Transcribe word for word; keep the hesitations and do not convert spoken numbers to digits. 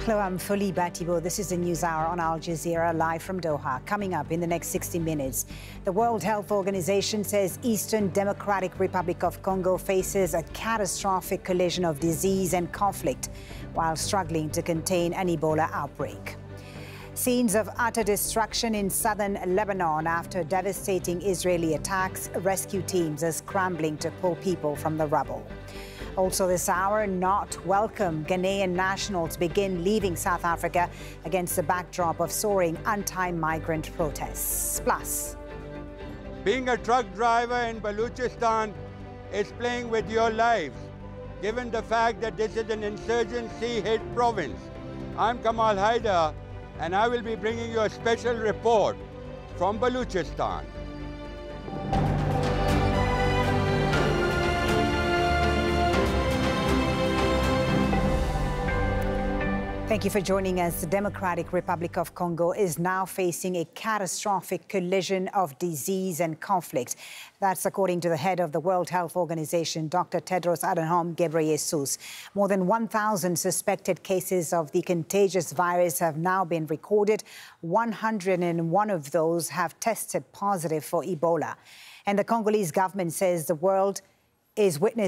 Hello, I'm Folie Batibo. This is the News Hour on Al Jazeera, live from Doha. Coming up in the next sixty minutes, the World Health Organization says Eastern Democratic Republic of Congo faces a catastrophic collision of disease and conflict while struggling to contain an Ebola outbreak. Scenes of utter destruction in southern Lebanon after devastating Israeli attacks. Rescue teams are scrambling to pull people from the rubble. Also this hour, not welcome Ghanaian nationals begin leaving South Africa against the backdrop of soaring anti-migrant protests. Plus, being a truck driver in Balochistan is playing with your lives, given the fact that this is an insurgency-hit province. I'm Kamal Haider, and I will be bringing you a special report from Balochistan. Thank you for joining us. The Democratic Republic of Congo is now facing a catastrophic collision of disease and conflict. That's according to the head of the World Health Organization, Doctor Tedros Adhanom Ghebreyesus. More than one thousand suspected cases of the contagious virus have now been recorded. one hundred one of those have tested positive for Ebola. And the Congolese government says the world is witnessing